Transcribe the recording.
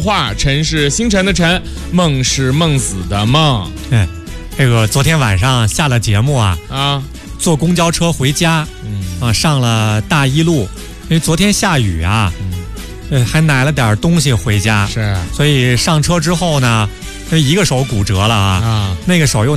话，晨是星辰的晨，梦是梦死的梦。 这个昨天晚上下了节目啊，坐公交车回家，上了大一路，因为昨天下雨啊，还买了点东西回家， 是， 所以上车之后呢，一个手骨折了啊，那个手又